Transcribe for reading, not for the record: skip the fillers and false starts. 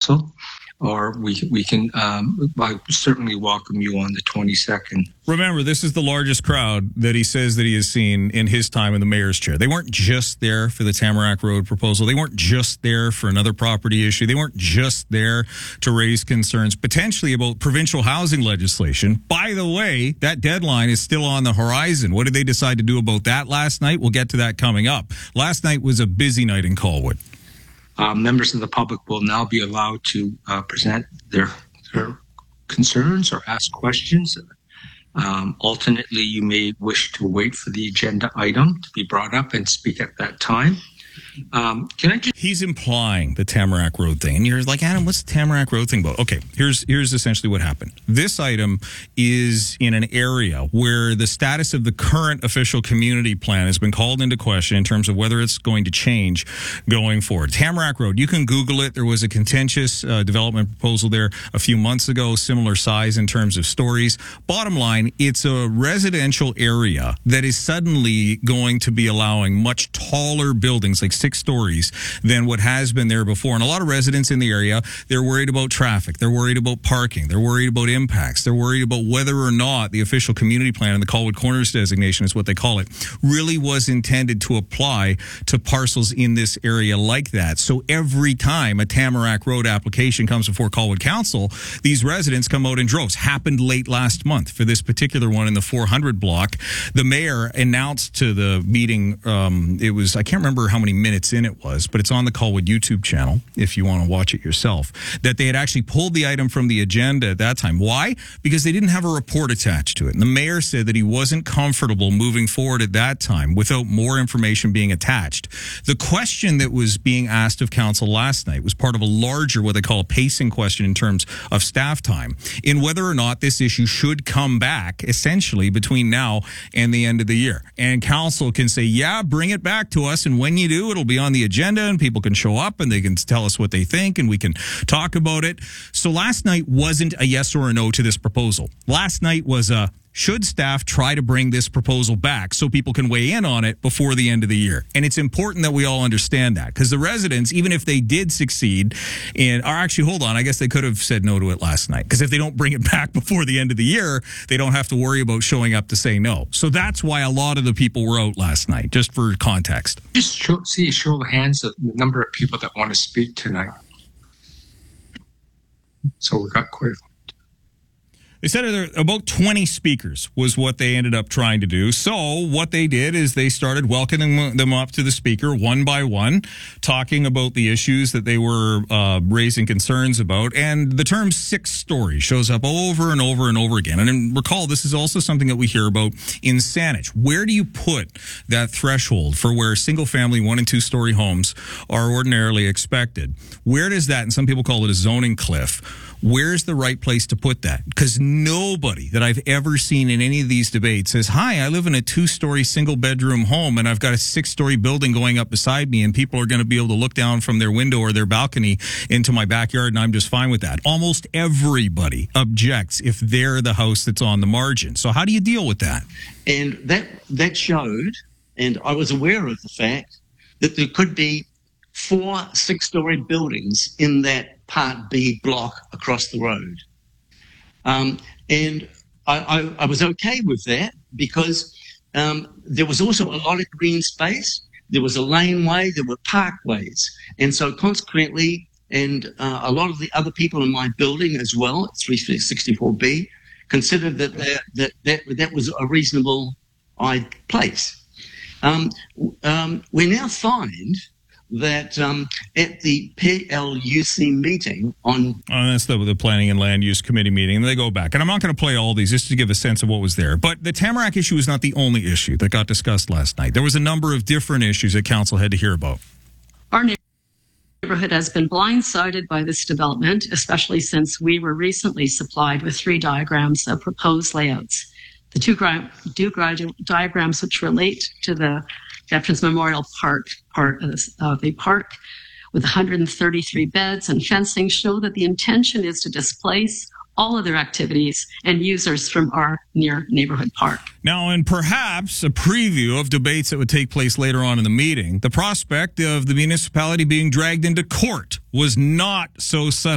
council, or we can I certainly welcome you on the 22nd. Remember, this is the largest crowd that he says that he has seen in his time in the mayor's chair. They weren't just there for the Tamarack Road proposal. They weren't just there for another property issue. They weren't just there to raise concerns potentially about provincial housing legislation. By the way, that deadline is still on the horizon. What did they decide to do about that last night? We'll get to that coming up. Last night was a busy night in Colwood. Members of the public will now be allowed to present their concerns or ask questions. Alternately, you may wish to wait for the agenda item to be brought up and speak at that time. He's implying the Tamarack Road thing. And you're like, Adam, what's the Tamarack Road thing about? Okay, here's essentially what happened. This item is in an area where the status of the current official community plan has been called into question in terms of whether it's going to change going forward. Tamarack Road, you can Google it. There was a contentious development proposal there a few months ago, similar size in terms of stories. Bottom line, it's a residential area that is suddenly going to be allowing much taller buildings, like 6 stories, than what has been there before. And a lot of residents in the area, they're worried about traffic. They're worried about parking. They're worried about impacts. They're worried about whether or not the official community plan and the Colwood Corners designation is what they call it, really was intended to apply to parcels in this area like that. So every time a Tamarack Road application comes before Colwood Council, these residents come out in droves. Happened late last month for this particular one in the 400 block. The mayor announced to the meeting, it was, I can't remember how many minutes in it was, but it's on the Colwood YouTube channel if you want to watch it yourself, that they had actually pulled the item from the agenda at that time. Why? Because they didn't have a report attached to it. And the mayor said that he wasn't comfortable moving forward at that time without more information being attached. The question that was being asked of council last night was part of a larger, what they call a pacing question in terms of staff time, in whether or not this issue should come back essentially between now and the end of the year. And council can say, yeah, bring it back to us, and when you do, it'll be on the agenda and people can show up and they can tell us what they think and we can talk about it. So last night wasn't a yes or a no to this proposal. Last night was a, should staff try to bring this proposal back so people can weigh in on it before the end of the year? And it's important that we all understand that, because the residents, even if they did succeed in, or actually, hold on, I guess they could have said no to it last night, because if they don't bring it back before the end of the year, they don't have to worry about showing up to say no. So that's why a lot of the people were out last night, just for context. Just see a show of hands of the number of people that want to speak tonight. So we got quite. They said about 20 speakers was what they ended up trying to do. So what they did is they started welcoming them up to the speaker one by one, talking about the issues that they were raising concerns about. And the term 6 story shows up over and over and over again. And recall, this is also something that we hear about in Saanich. Where do you put that threshold for where single-family 1- and 2-story homes are ordinarily expected? Where does that, and some people call it a zoning cliff, where's the right place to put that? Because nobody that I've ever seen in any of these debates says, hi, I live in a 2-story single-bedroom home and I've got a 6-story building going up beside me and people are going to be able to look down from their window or their balcony into my backyard and I'm just fine with that. Almost everybody objects if they're the house that's on the margin. So how do you deal with that? And that showed, and I was aware of the fact, that there could be 4 6-story buildings in that Part B block across the road. And I was okay with that because there was also a lot of green space. There was a laneway, there were parkways. And so consequently, and a lot of the other people in my building as well, at 364B, considered that was a reasonable place. We now find that at the PLUC meeting on... that's the Planning and Land Use Committee meeting, and they go back. And I'm not going to play all these just to give a sense of what was there. But the Tamarack issue is not the only issue that got discussed last night. There was a number of different issues that council had to hear about. Our neighborhood has been blindsided by this development, especially since we were recently supplied with 3 diagrams of proposed layouts. The two diagrams which relate to the Veterans Memorial Park part of the park with 133 beds and fencing show that the intention is to displace all other activities and users from our near neighborhood park. Now, and perhaps a preview of debates that would take place later on in the meeting, the prospect of the municipality being dragged into court was not so subtle.